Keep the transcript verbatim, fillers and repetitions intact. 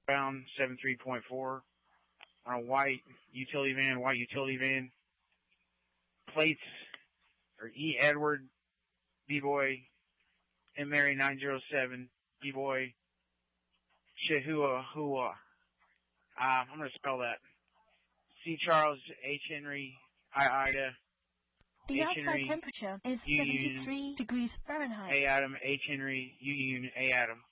bound seven three point four on a white utility van, white utility van. Plates are E. Edward, B-Boy, M. Mary nine zero seven, B-Boy, Chihuahua. Uh, I'm going to spell that. C. Charles, H. Henry, I. Ida, The H. outside Henry, temperature is U. seventy-three degrees Fahrenheit. A. Adam, H. Henry, U. Union, A. Adam.